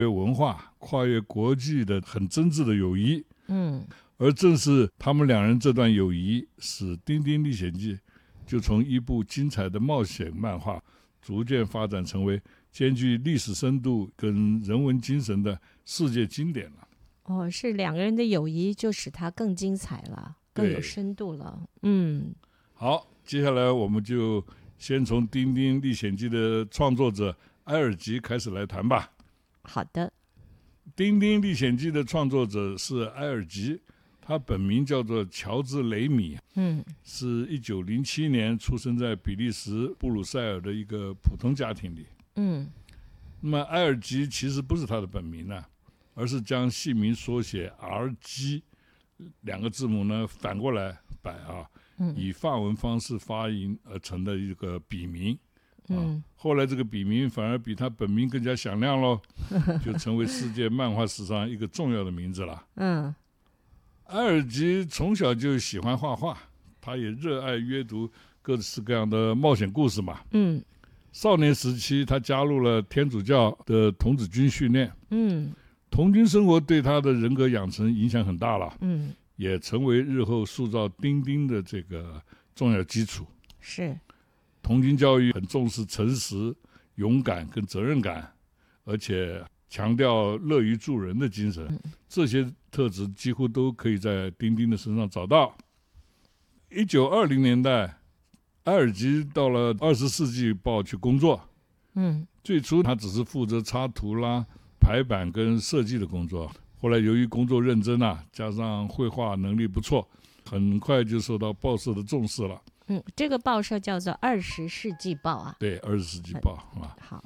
越文化、跨越国际的很真挚的友谊。而正是他们两人这段友谊，使《丁丁历险记》就从一部精彩的冒险漫画，逐渐发展成为兼具历史深度跟人文精神的世界经典了。 是两个人的友谊就使它更精彩了，更有深度了。 好，接下来我们就先从《丁丁历险记》的创作者埃尔吉开始来谈吧。 好的，《 丁丁历险记》的创作者是埃尔吉，他本名叫做乔治·雷米，是1907年出生在比利时布鲁塞尔的一个普通家庭里。那么埃尔吉其实不是他的本名呢，而是将姓名缩写 RG 两个字母呢反过来摆以法文方式发音而成的一个笔名。后来这个笔名反而比他本名更加响亮咯，就成为世界漫画史上一个重要的名字了。埃尔吉从小就喜欢画画，他也热爱阅读各式各样的冒险故事嘛。少年时期他加入了天主教的童子军训练。童军生活对他的人格养成影响很大了。也成为日后塑造丁丁的这个重要基础。 是， 童军教育很重视诚实、勇敢跟责任感，而且强调乐于助人的精神。这些特质几乎都可以在丁丁的身上找到。1920年代，埃尔吉到了20世纪报去工作。最初他只是负责插图啦、排版跟设计的工作。后来由于工作认真加上绘画能力不错，很快就受到报社的重视了。 这个报社叫做20世纪报啊。 对，20世纪报好。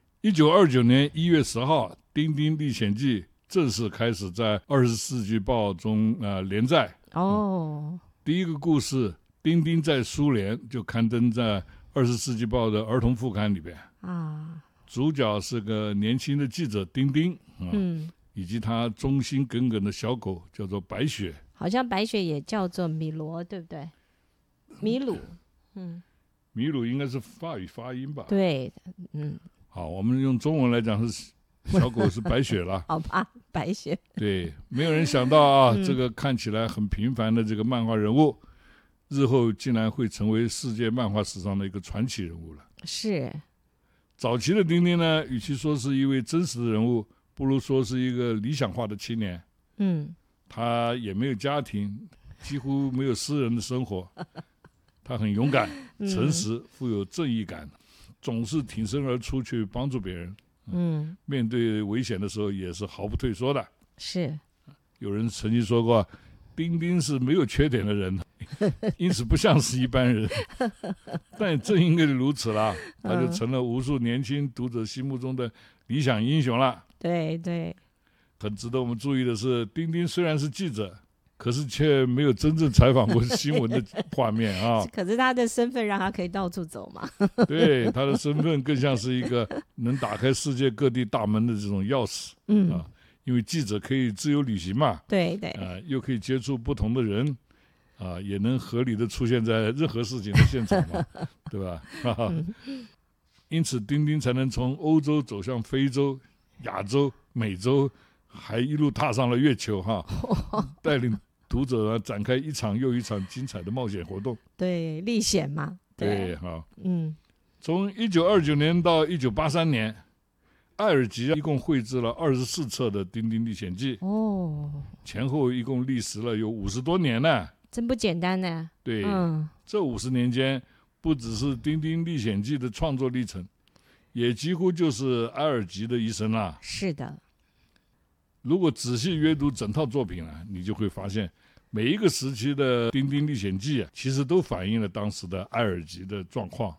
1929年1月10号，《丁丁历险记》正式开始在20世纪报中连载。第一个故事《丁丁在苏联》就刊登在20世纪报的儿童副刊里边。主角是个年轻的记者丁丁。以及他忠心耿耿的小狗叫做白雪。 好像白雪也叫做米罗，对不对？米鲁。 米鲁应该是法语发音吧？ 对。 好，我们用中文来讲是小狗是白雪了。 好吧，白雪。 对，没有人想到这个看起来很平凡的这个漫画人物，日后竟然会成为世界漫画史上的一个传奇人物了。 是。 早期的丁丁呢，与其说是一位真实的人物，不如说是一个理想化的青年。他也没有家庭，几乎没有私人的生活。他很勇敢、诚实、富有正义感，总是挺身而出去帮助别人。面对危险的时候也是毫不退缩的。 是。 有人曾经说过，丁丁是没有缺点的人，因此不像是一般人。但也正因为如此啦，他就成了无数年轻读者心目中的理想英雄了。 对对。 很值得我们注意的是，丁丁虽然是记者，可是却没有真正采访过新闻的画面可是他的身份让他可以到处走嘛。 对，他的身份更像是一个能打开世界各地大门的这种钥匙。因为记者可以自由旅行嘛。 对对。 又可以接触不同的人，也能合理的出现在任何事情的现场嘛。对吧？因此丁丁才能从欧洲走向非洲、亚洲、美洲，还一路踏上了月球带领读者展开一场又一场精彩的冒险活动。 对，历险嘛。 对。从1929年到1983年，埃尔吉一共绘制了24册的《丁丁历险记》。前后一共历时了有50多年呢。 真不简单呢。 对。这50年间，不只是《丁丁历险记》的创作历程，也几乎就是埃尔吉的一生啦。 是的。 如果仔细阅读整套作品你就会发现，每一个时期的《丁丁历险记》其实都反映了当时的埃尔吉的状况。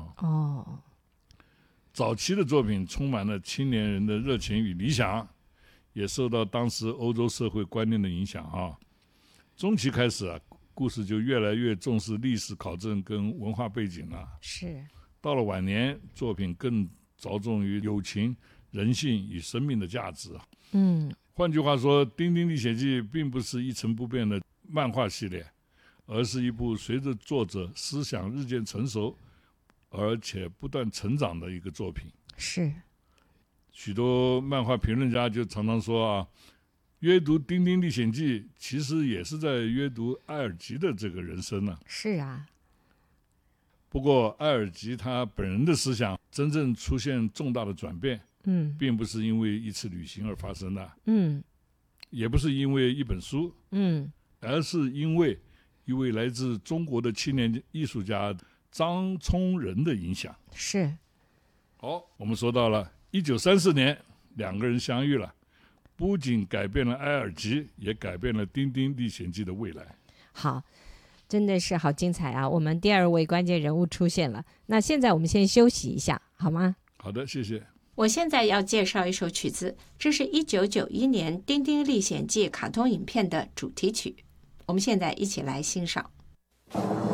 早期的作品充满了青年人的热情与理想，也受到当时欧洲社会观念的影响中期开始故事就越来越重视历史考证跟文化背景了。 是。 到了晚年，作品更着重于友情、人性与生命的价值。换句话说，《丁丁历险记》并不是一成不变的漫画系列，而是一部随着作者思想日渐成熟，而且不断成长的一个作品。 是。 许多漫画评论家就常常说啊，阅读《丁丁历险记》其实也是在阅读埃尔吉的这个人生啊。 是啊。 不过埃尔吉他本人的思想真正出现重大的转变，并不是因为一次旅行而发生的，也不是因为一本书，而是因为一位来自中国的青年艺术家张聪仁的影响。 是。 好，我们说到了1934年，两个人相遇了，不仅改变了埃尔吉，也改变了《丁丁历险记》的未来。 好，真的是好精彩啊！我们第二位关键人物出现了，那现在我们先休息一下，好吗？ 好的，谢谢。 我现在要介绍一首曲子，这是1991年《丁丁历险记》卡通影片的主题曲，我们现在一起来欣赏。